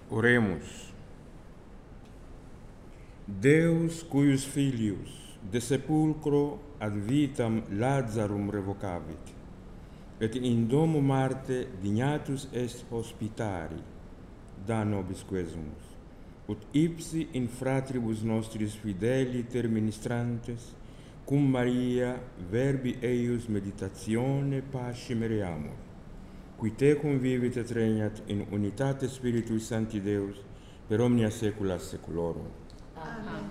Oremus. Deus cuius filius de sepulcro ad vitam Lazarum revocavit, et in domo Marte dignatus est hospitari, da nobis quesumus, ut ipsi in fratribus nostris fideli terministrantes, cum Maria verbi eius meditatione pascimereamur, qui te convivit et regnat in unitate Spiritui Sancti Deus, per omnia saecula saeculorum. Amen.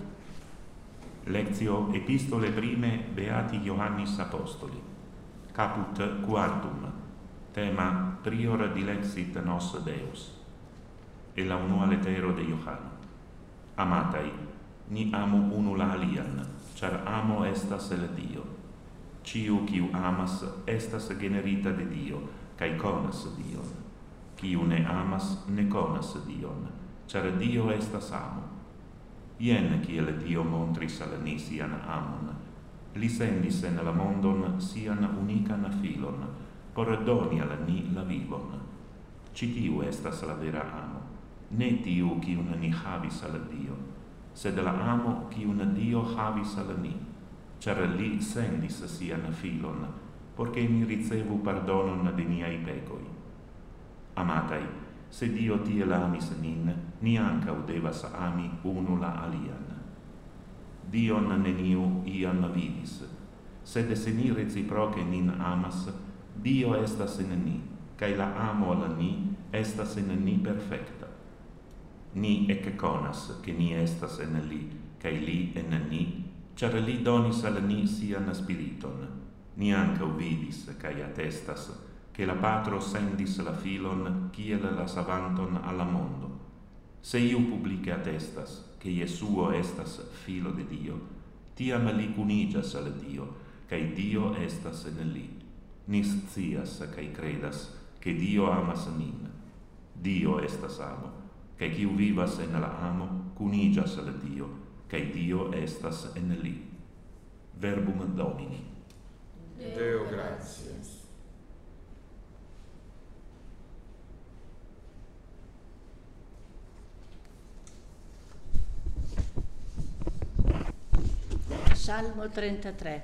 Lectio Epistole Prime Beati Ioannis Apostoli. Caput quartum. Tema Prior dilexit nos Deus. E la unua letero de Iohann. Amatai, ni amo unula alian, char amo estas el Dio. Ciu quiu amas estas generita de Dio, cae conas Dion. Ciu ne amas ne conas Dion, char Dio estas amo. Ien kiel Dio montris al ni sian amon, li sendis en la mondon sian unican filon, por doni al ni la vivon. Citiu estas la vera amo, ne tiu quiun ni havis al Dio, sed la amo quiun Dio havis al ni, char li sendis sian filon, porche ni ricevu pardonon de niai pecoi. Amatai, se Dio tiel amis nin, ni ancau devas ami unula alian. Dion neniu iam vidis, sed se ni reciproce nin amas, Dio estas in ni, cae la amo al ni estas in ni perfecta. Ni ec conas che ni estas en li, cae li en ni, char li donis al ni sian spiriton. Ni ancau vidis, cae attestas, che la Patro sendis la filon kiel la savanton alla mondo. Se iu publice attestas che Iesuo estas filo de Dio, tiam li cunigas al Dio, cae Dio estas en li. Ni scias cae credas che Dio amas nin. Dio estas amo, cae quiu vivas en la amo cunigas al Dio, cae Dio estas en li. Verbum Domini. Deo gratias. Salmo 33.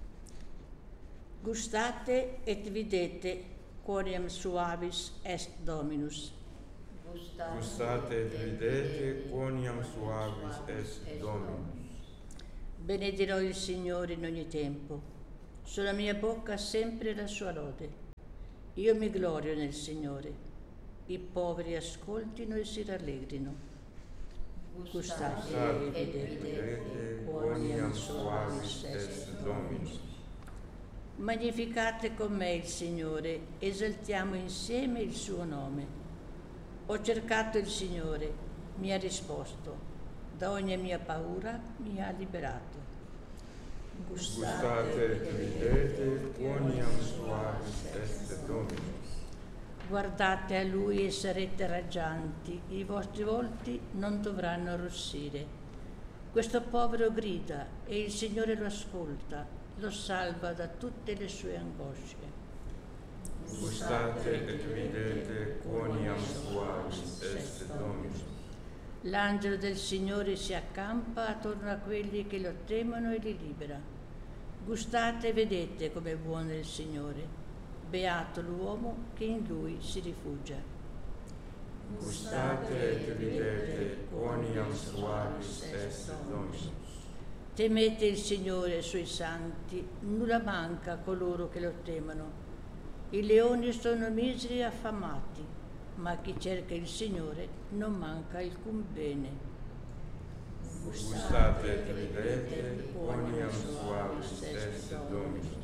Gustate et videte quoniam suavis est Dominus. Gustate et videte quoniam suavis est Dominus. Benedirò il Signore in ogni tempo. Sulla mia bocca sempre la sua lode. Io mi glorio nel Signore. I poveri ascoltino e si rallegrino. Gustate e vedete quoniam suavis est Dominus. Magnificate con me il Signore, esaltiamo insieme il suo nome. Ho cercato il Signore, mi ha risposto, da ogni mia paura mi ha liberato. Gustate et videte quoniam suavis est Dominus. Guardate a Lui e sarete raggianti, i vostri volti non dovranno arrossire. Questo povero grida e il Signore lo ascolta, lo salva da tutte le sue angosce. Gustate et videte quoniam suavis est Dominus. L'angelo del Signore si accampa attorno a quelli che lo temono e li libera. Gustate e vedete com'è buono il Signore. Beato l'uomo che in Lui si rifugia. Gustate et videte quoniam suavis est Dominus. Temete il Signore e i suoi santi, nulla manca a coloro che lo temono. I leoni sono miseri e affamati, ma a chi cerca il Signore non manca alcun bene. Gustate et videte quoniam suavis est Dominus.